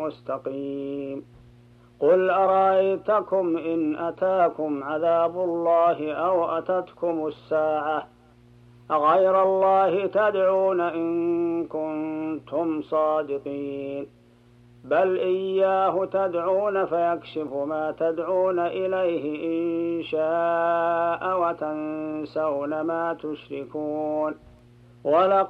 مستقيم. قل أرأيتكم إن أتاكم عذاب الله أو أتتكم الساعة أغير الله تدعون إن كنتم صادقين. بل إياه تدعون فيكشف ما تدعون إليه إن شاء وتنسون ما تشركون.